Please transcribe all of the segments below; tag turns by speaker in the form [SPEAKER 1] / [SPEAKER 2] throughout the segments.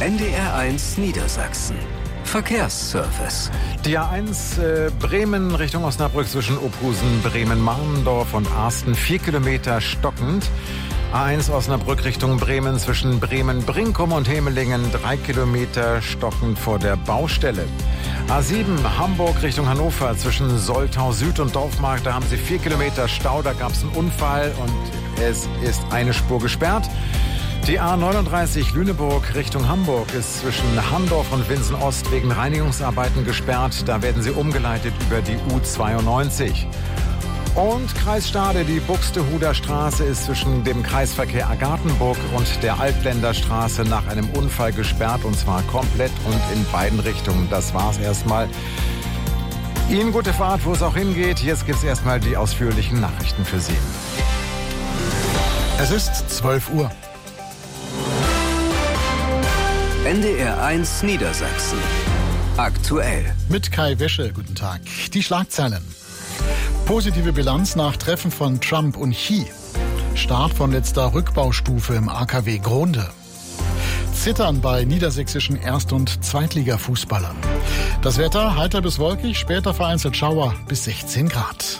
[SPEAKER 1] NDR1 Niedersachsen. Verkehrsservice.
[SPEAKER 2] Die A1 Bremen Richtung Osnabrück zwischen Ophusen, Bremen-Marndorf und Arsten 4 Kilometer stockend. A1 Osnabrück Richtung Bremen zwischen Bremen-Brinkum und Hemelingen 3 Kilometer stockend vor der Baustelle. A7 Hamburg Richtung Hannover zwischen Soltau Süd und Dorfmarkt, da haben Sie 4 Kilometer Stau, da gab es einen Unfall und es ist eine Spur gesperrt. Die A39 Lüneburg Richtung Hamburg ist zwischen Handorf und Winsen-Ost wegen Reinigungsarbeiten gesperrt. Da werden sie umgeleitet über die U92. Und Kreis Stade, die Buxtehuder Straße ist zwischen dem Kreisverkehr Agartenburg und der Altländer Straße nach einem Unfall gesperrt, und zwar komplett und in beiden Richtungen. Das war's erstmal. Ihnen gute Fahrt, wo es auch hingeht. Jetzt gibt's erstmal die ausführlichen Nachrichten für Sie.
[SPEAKER 3] Es ist 12 Uhr.
[SPEAKER 1] NDR1 Niedersachsen. Aktuell.
[SPEAKER 3] Mit Kai Wäsche, guten Tag. Die Schlagzeilen. Positive Bilanz nach Treffen von Trump und Xi. Start von letzter Rückbaustufe im AKW Gronde. Zittern bei niedersächsischen Erst- und Zweitliga-Fußballern. Das Wetter heiter bis wolkig, später vereinzelt Schauer bis 16 Grad.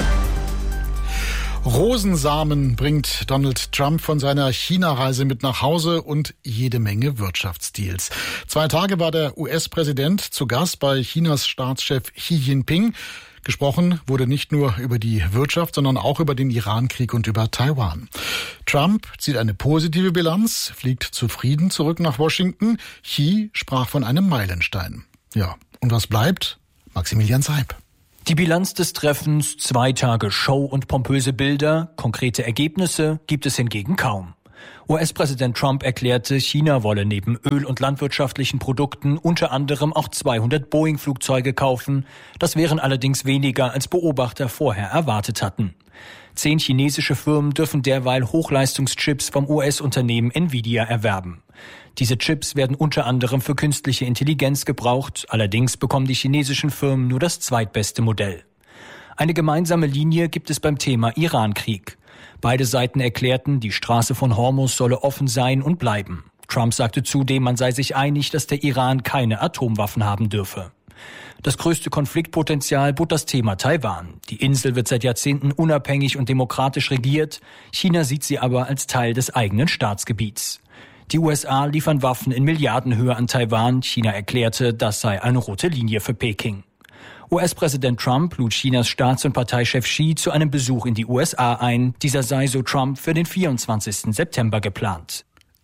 [SPEAKER 3] Rosensamen bringt Donald Trump von seiner China-Reise mit nach Hause und jede Menge Wirtschaftsdeals. 2 Tage war der US-Präsident zu Gast bei Chinas Staatschef Xi Jinping. Gesprochen wurde nicht nur über die Wirtschaft, sondern auch über den Iran-Krieg und über Taiwan. Trump zieht eine positive Bilanz, fliegt zufrieden zurück nach Washington. Xi sprach von einem Meilenstein. Ja, und was bleibt? Maximilian Seib.
[SPEAKER 4] Die Bilanz des Treffens, 2 Tage Show und pompöse Bilder, konkrete Ergebnisse gibt es hingegen kaum. US-Präsident Trump erklärte, China wolle neben Öl- und landwirtschaftlichen Produkten unter anderem auch 200 Boeing-Flugzeuge kaufen. Das wären allerdings weniger, als Beobachter vorher erwartet hatten. 10 chinesische Firmen dürfen derweil Hochleistungschips vom US-Unternehmen Nvidia erwerben. Diese Chips werden unter anderem für künstliche Intelligenz gebraucht. Allerdings bekommen die chinesischen Firmen nur das zweitbeste Modell. Eine gemeinsame Linie gibt es beim Thema Iran-Krieg. Beide Seiten erklärten, die Straße von Hormuz solle offen sein und bleiben. Trump sagte zudem, man sei sich einig, dass der Iran keine Atomwaffen haben dürfe. Das größte Konfliktpotenzial bot das Thema Taiwan. Die Insel wird seit Jahrzehnten unabhängig und demokratisch regiert. China sieht sie aber als Teil des eigenen Staatsgebiets. Die USA liefern Waffen in Milliardenhöhe an Taiwan. China erklärte, das sei eine rote Linie für Peking. US-Präsident Trump lud Chinas Staats- und Parteichef Xi zu einem Besuch in die USA ein. Dieser sei, so Trump, für den 24. September geplant.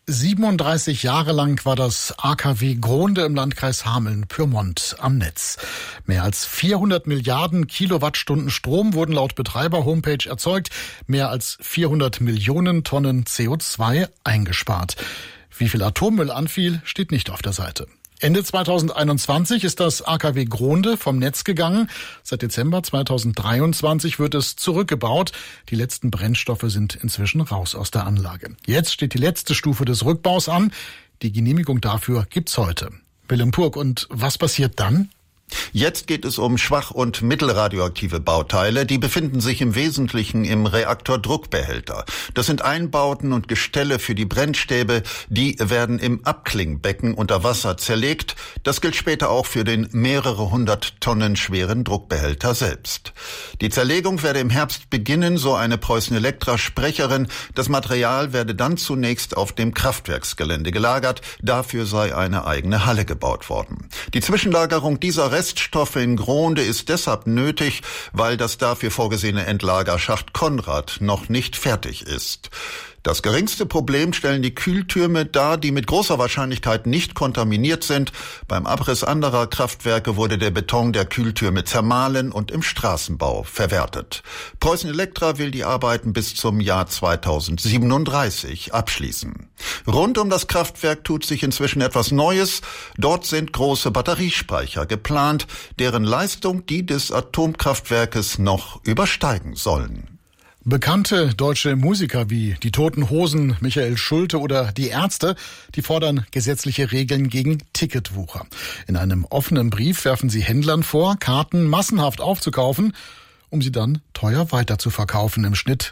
[SPEAKER 3] 37 Jahre lang war das AKW Gronde im Landkreis Hameln-Pyrmont am Netz. Mehr als 400 Milliarden Kilowattstunden Strom wurden laut Betreiber-Homepage erzeugt, mehr als 400 Millionen Tonnen CO2 eingespart. Wie viel Atommüll anfiel, steht nicht auf der Seite. Ende 2021 ist das AKW Gronde vom Netz gegangen. Seit Dezember 2023 wird es zurückgebaut. Die letzten Brennstoffe sind inzwischen raus aus der Anlage. Jetzt steht die letzte Stufe des Rückbaus an. Die Genehmigung dafür gibt's heute. Willem Purk, und was passiert dann?
[SPEAKER 5] Jetzt geht es um schwach- und mittelradioaktive Bauteile. Die befinden sich im Wesentlichen im Reaktordruckbehälter. Das sind Einbauten und Gestelle für die Brennstäbe. Die werden im Abklingbecken unter Wasser zerlegt. Das gilt später auch für den mehrere 100 Tonnen schweren Druckbehälter selbst. Die Zerlegung werde im Herbst beginnen, so eine Preußen-Elektra-Sprecherin. Das Material werde dann zunächst auf dem Kraftwerksgelände gelagert. Dafür sei eine eigene Halle gebaut worden. Die Zwischenlagerung dieser Reststoffe in Gronde ist deshalb nötig, weil das dafür vorgesehene Endlagerschacht Konrad noch nicht fertig ist. Das geringste Problem stellen die Kühltürme dar, die mit großer Wahrscheinlichkeit nicht kontaminiert sind. Beim Abriss anderer Kraftwerke wurde der Beton der Kühltürme zermahlen und im Straßenbau verwertet. Preußen Elektra will die Arbeiten bis zum Jahr 2037 abschließen. Rund um das Kraftwerk tut sich inzwischen etwas Neues. Dort sind große Batteriespeicher geplant, deren Leistung die des Atomkraftwerkes noch übersteigen sollen.
[SPEAKER 3] Bekannte deutsche Musiker wie die Toten Hosen, Michael Schulte oder die Ärzte, die fordern gesetzliche Regeln gegen Ticketwucher. In einem offenen Brief werfen sie Händlern vor, Karten massenhaft aufzukaufen, um sie dann teuer weiterzuverkaufen, im Schnitt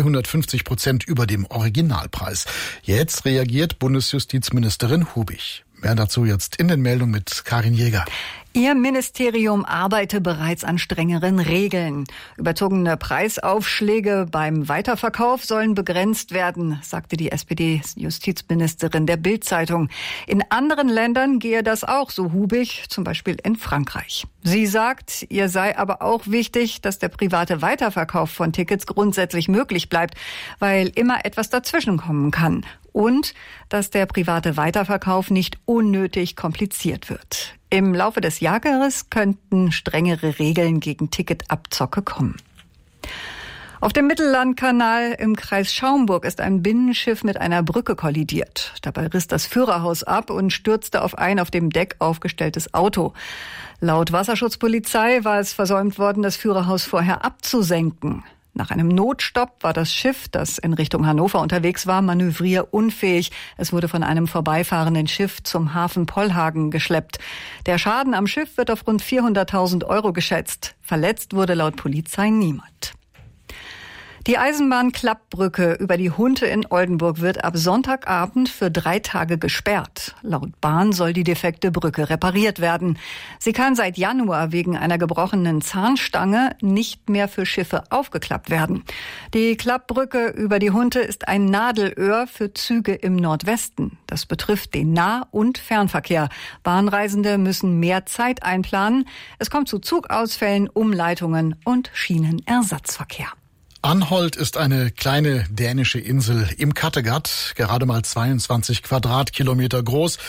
[SPEAKER 3] 250% über dem Originalpreis. Jetzt reagiert Bundesjustizministerin Hubich. Mehr dazu jetzt in den Meldungen mit Karin Jäger.
[SPEAKER 6] Ihr Ministerium arbeite bereits an strengeren Regeln. Überzogene Preisaufschläge beim Weiterverkauf sollen begrenzt werden, sagte die SPD-Justizministerin der Bild-Zeitung. In anderen Ländern gehe das auch so hubig, zum Beispiel in Frankreich. Sie sagt, ihr sei aber auch wichtig, dass der private Weiterverkauf von Tickets grundsätzlich möglich bleibt, weil immer etwas dazwischenkommen kann. Und dass der private Weiterverkauf nicht unnötig kompliziert wird. Im Laufe des Jahres könnten strengere Regeln gegen Ticketabzocke kommen. Auf dem Mittellandkanal im Kreis Schaumburg ist ein Binnenschiff mit einer Brücke kollidiert. Dabei riss das Führerhaus ab und stürzte auf ein auf dem Deck aufgestelltes Auto. Laut Wasserschutzpolizei war es versäumt worden, das Führerhaus vorher abzusenken. Nach einem Notstopp war das Schiff, das in Richtung Hannover unterwegs war, manövrierunfähig. Es wurde von einem vorbeifahrenden Schiff zum Hafen Pollhagen geschleppt. Der Schaden am Schiff wird auf rund 400.000 € geschätzt. Verletzt wurde laut Polizei niemand. Die Eisenbahnklappbrücke über die Hunte in Oldenburg wird ab Sonntagabend für 3 Tage gesperrt. Laut Bahn soll die defekte Brücke repariert werden. Sie kann seit Januar wegen einer gebrochenen Zahnstange nicht mehr für Schiffe aufgeklappt werden. Die Klappbrücke über die Hunte ist ein Nadelöhr für Züge im Nordwesten. Das betrifft den Nah- und Fernverkehr. Bahnreisende müssen mehr Zeit einplanen. Es kommt zu Zugausfällen, Umleitungen und Schienenersatzverkehr.
[SPEAKER 3] Anholt ist eine kleine dänische Insel im Kattegat, gerade mal 22 Quadratkilometer groß,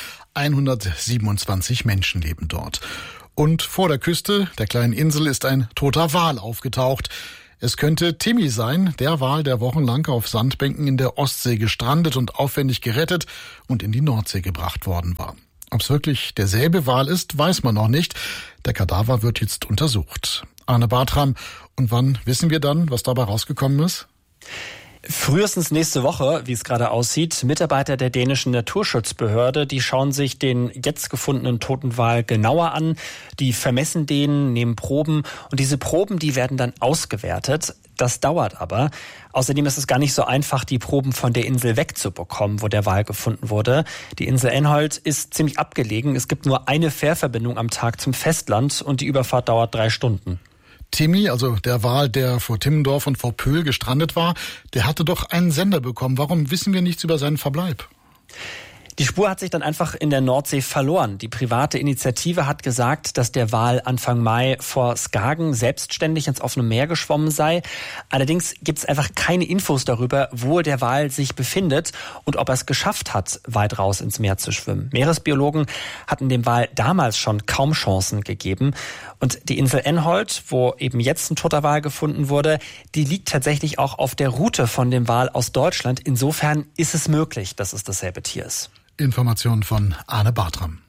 [SPEAKER 3] 127 Menschen leben dort. Und vor der Küste der kleinen Insel ist ein toter Wal aufgetaucht. Es könnte Timmy sein, der Wal, der wochenlang auf Sandbänken in der Ostsee gestrandet und aufwendig gerettet und in die Nordsee gebracht worden war. Ob es wirklich derselbe Wal ist, weiß man noch nicht. Der Kadaver wird jetzt untersucht. Arne Bartram, und wann wissen wir dann, was dabei rausgekommen ist?
[SPEAKER 7] Frühestens nächste Woche, wie es gerade aussieht. Mitarbeiter der dänischen Naturschutzbehörde, die schauen sich den jetzt gefundenen toten Wal genauer an. Die vermessen den, nehmen Proben und diese Proben, die werden dann ausgewertet. Das dauert aber. Außerdem ist es gar nicht so einfach, die Proben von der Insel wegzubekommen, wo der Wal gefunden wurde. Die Insel Anholt ist ziemlich abgelegen. Es gibt nur eine Fährverbindung am Tag zum Festland und die Überfahrt dauert 3 Stunden.
[SPEAKER 3] Timmy, also der Wal, der vor Timmendorf und vor Pöhl gestrandet war, der hatte doch einen Sender bekommen. Warum wissen wir nichts über seinen Verbleib?
[SPEAKER 7] Die Spur hat sich dann einfach in der Nordsee verloren. Die private Initiative hat gesagt, dass der Wal Anfang Mai vor Skagen selbstständig ins offene Meer geschwommen sei. Allerdings gibt es einfach keine Infos darüber, wo der Wal sich befindet und ob er es geschafft hat, weit raus ins Meer zu schwimmen. Meeresbiologen hatten dem Wal damals schon kaum Chancen gegeben. Und die Insel Anholt, wo eben jetzt ein toter Wal gefunden wurde, die liegt tatsächlich auch auf der Route von dem Wal aus Deutschland. Insofern ist es möglich, dass es dasselbe Tier ist.
[SPEAKER 3] Informationen von Arne Bartram.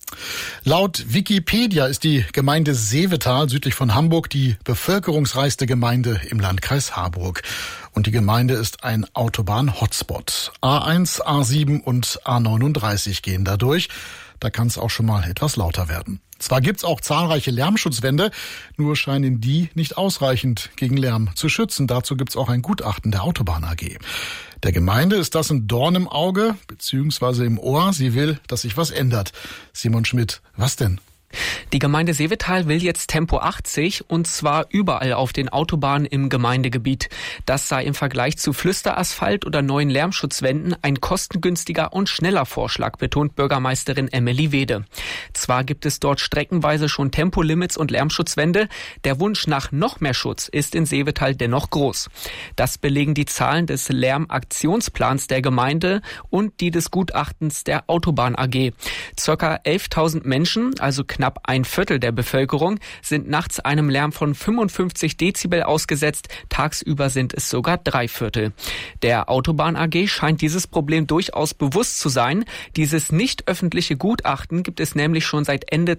[SPEAKER 3] Laut Wikipedia ist die Gemeinde Seevetal südlich von Hamburg die bevölkerungsreichste Gemeinde im Landkreis Harburg. Und die Gemeinde ist ein Autobahn-Hotspot. A1, A7 und A39 gehen da durch. Da kann es auch schon mal etwas lauter werden. Zwar gibt's auch zahlreiche Lärmschutzwände, nur scheinen die nicht ausreichend gegen Lärm zu schützen. Dazu gibt's auch ein Gutachten der Autobahn AG. Der Gemeinde ist das ein Dorn im Auge bzw. im Ohr. Sie will, dass sich was ändert. Simon Schmidt, was denn?
[SPEAKER 8] Die Gemeinde Seevetal will jetzt Tempo 80 und zwar überall auf den Autobahnen im Gemeindegebiet. Das sei im Vergleich zu Flüsterasphalt oder neuen Lärmschutzwänden ein kostengünstiger und schneller Vorschlag, betont Bürgermeisterin Emily Wede. Zwar gibt es dort streckenweise schon Tempolimits und Lärmschutzwände, der Wunsch nach noch mehr Schutz ist in Seevetal dennoch groß. Das belegen die Zahlen des Lärmaktionsplans der Gemeinde und die des Gutachtens der Autobahn AG. Circa 11.000 Menschen, also knapp ein Viertel der Bevölkerung, sind nachts einem Lärm von 55 Dezibel ausgesetzt. Tagsüber sind es sogar 3/4. Der Autobahn AG scheint dieses Problem durchaus bewusst zu sein. Dieses nicht öffentliche Gutachten gibt es nämlich schon seit Ende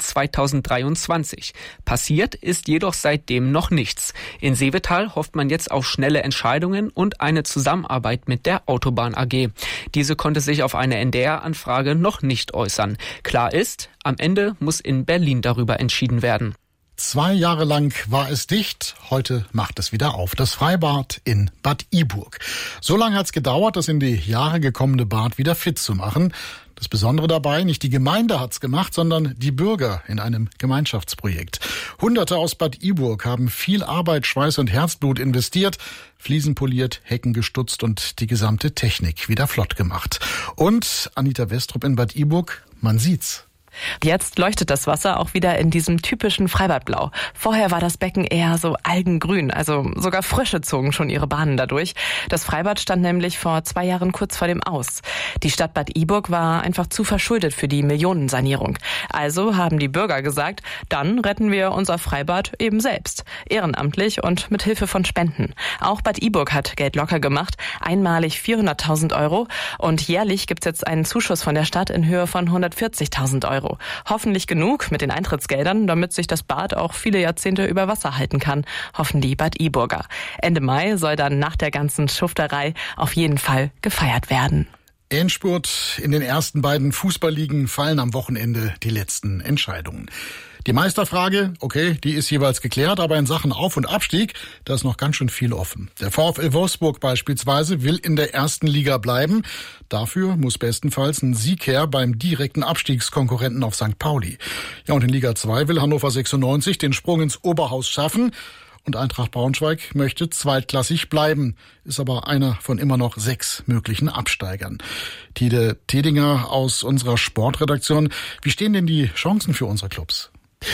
[SPEAKER 8] 2023. Passiert ist jedoch seitdem noch nichts. In Seevetal hofft man jetzt auf schnelle Entscheidungen und eine Zusammenarbeit mit der Autobahn AG. Diese konnte sich auf eine NDR-Anfrage noch nicht äußern. Klar ist, am Ende muss in Berlin darüber entschieden werden.
[SPEAKER 3] 2 Jahre lang war es dicht, heute macht es wieder auf. Das Freibad in Bad Iburg. So lange hat es gedauert, das in die Jahre gekommene Bad wieder fit zu machen. Das Besondere dabei, nicht die Gemeinde hat's gemacht, sondern die Bürger in einem Gemeinschaftsprojekt. Hunderte aus Bad Iburg haben viel Arbeit, Schweiß und Herzblut investiert, Fliesen poliert, Hecken gestutzt und die gesamte Technik wieder flott gemacht. Und Anita Westrup in Bad Iburg, man sieht's.
[SPEAKER 9] Jetzt leuchtet das Wasser auch wieder in diesem typischen Freibadblau. Vorher war das Becken eher so algengrün, also sogar Frösche zogen schon ihre Bahnen dadurch. Das Freibad stand nämlich vor 2 Jahren kurz vor dem Aus. Die Stadt Bad Iburg war einfach zu verschuldet für die Millionensanierung. Also haben die Bürger gesagt, dann retten wir unser Freibad eben selbst. Ehrenamtlich und mit Hilfe von Spenden. Auch Bad Iburg hat Geld locker gemacht, einmalig 400.000 € und jährlich gibt's jetzt einen Zuschuss von der Stadt in Höhe von 140.000 €. Hoffentlich genug mit den Eintrittsgeldern, damit sich das Bad auch viele Jahrzehnte über Wasser halten kann, hoffen die Bad Iburger. Ende Mai soll dann nach der ganzen Schufterei auf jeden Fall gefeiert werden.
[SPEAKER 3] Endspurt in den ersten beiden Fußballligen fallen am Wochenende die letzten Entscheidungen. Die Meisterfrage, okay, die ist jeweils geklärt, aber in Sachen Auf- und Abstieg, da ist noch ganz schön viel offen. Der VfL Wolfsburg beispielsweise will in der ersten Liga bleiben. Dafür muss bestenfalls ein Sieg her beim direkten Abstiegskonkurrenten auf St. Pauli. Ja, und in Liga 2 will Hannover 96 den Sprung ins Oberhaus schaffen. Und Eintracht Braunschweig möchte zweitklassig bleiben, ist aber einer von immer noch 6 möglichen Absteigern. Tide Tedinger aus unserer Sportredaktion, wie stehen denn die Chancen für unsere Clubs?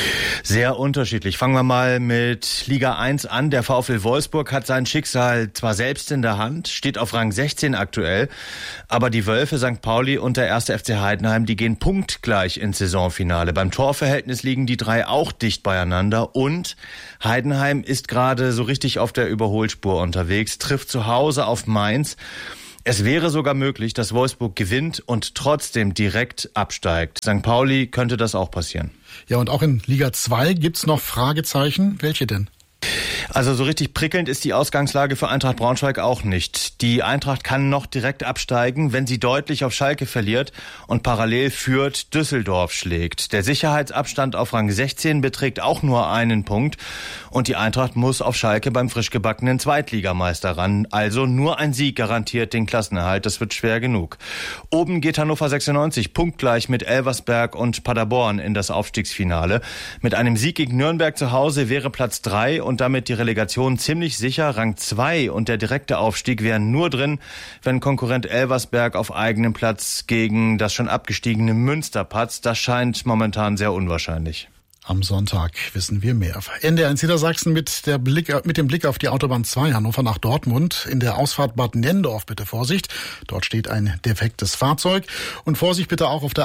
[SPEAKER 10] Sehr unterschiedlich. Fangen wir mal mit Liga 1 an. Der VfL Wolfsburg hat sein Schicksal zwar selbst in der Hand, steht auf Rang 16 aktuell, aber die Wölfe, St. Pauli und der 1. FC Heidenheim, die gehen punktgleich ins Saisonfinale. Beim Torverhältnis liegen die 3 auch dicht beieinander und Heidenheim ist gerade so richtig auf der Überholspur unterwegs, trifft zu Hause auf Mainz. Es wäre sogar möglich, dass Wolfsburg gewinnt und trotzdem direkt absteigt. St. Pauli könnte das auch passieren.
[SPEAKER 3] Ja, und auch in Liga 2 gibt's noch Fragezeichen. Welche denn?
[SPEAKER 10] Also so richtig prickelnd ist die Ausgangslage für Eintracht Braunschweig auch nicht. Die Eintracht kann noch direkt absteigen, wenn sie deutlich auf Schalke verliert und parallel Fürth Düsseldorf schlägt. Der Sicherheitsabstand auf Rang 16 beträgt auch nur 1 Punkt und die Eintracht muss auf Schalke beim frisch gebackenen Zweitligameister ran. Also nur ein Sieg garantiert den Klassenerhalt, das wird schwer genug. Oben geht Hannover 96 punktgleich mit Elversberg und Paderborn in das Aufstiegsfinale. Mit einem Sieg gegen Nürnberg zu Hause wäre Platz 3 und damit die Relegation ziemlich sicher. Rang 2 und der direkte Aufstieg wären nur drin, wenn Konkurrent Elversberg auf eigenem Platz gegen das schon abgestiegene Münster patzt. Das scheint momentan sehr unwahrscheinlich.
[SPEAKER 3] Am Sonntag wissen wir mehr. NDR1 Niedersachsen mit dem Blick auf die Autobahn 2 Hannover nach Dortmund. In der Ausfahrt Bad Nendorf bitte Vorsicht. Dort steht ein defektes Fahrzeug. Und Vorsicht bitte auch auf der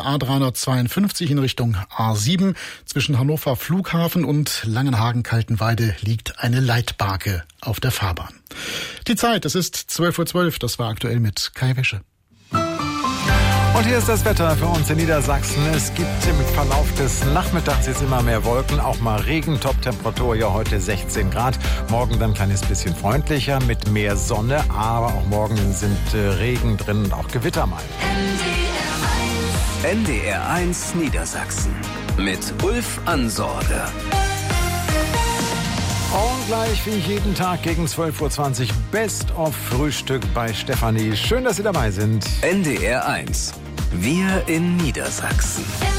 [SPEAKER 3] A352 in Richtung A7. Zwischen Hannover Flughafen und Langenhagen-Kaltenweide liegt eine Leitbarke auf der Fahrbahn. Die Zeit, es ist 12:12 Uhr. Das war aktuell mit Kai Wäsche.
[SPEAKER 2] Und hier ist das Wetter für uns in Niedersachsen. Es gibt im Verlauf des Nachmittags jetzt immer mehr Wolken, auch mal Regen. Top-Temperatur ja heute 16 Grad. Morgen dann ein kleines bisschen freundlicher mit mehr Sonne. Aber auch morgen sind Regen drin und auch Gewitter mal.
[SPEAKER 1] NDR1 Niedersachsen mit Ulf Ansorge.
[SPEAKER 2] Und gleich wie jeden Tag gegen 12:20 Uhr Best of Frühstück bei Stefanie. Schön, dass Sie dabei sind.
[SPEAKER 1] NDR1. Wir in Niedersachsen.